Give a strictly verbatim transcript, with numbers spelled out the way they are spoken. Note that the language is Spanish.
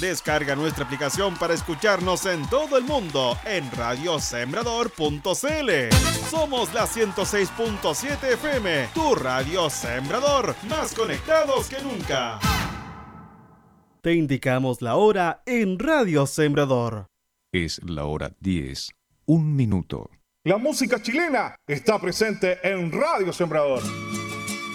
Descarga nuestra aplicación para escucharnos en todo el mundo en radio sembrador punto c l. Somos la ciento seis punto siete F M, tu radio Sembrador, más conectados que nunca. Te indicamos la hora en Radio Sembrador. Es la hora diez, un minuto. La música chilena está presente en Radio Sembrador.